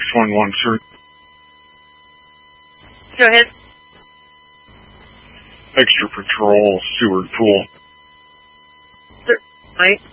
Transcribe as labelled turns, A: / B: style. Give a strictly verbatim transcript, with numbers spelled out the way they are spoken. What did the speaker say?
A: one one three.
B: Go ahead.
A: Extra patrol, Seward Pool.
B: Right.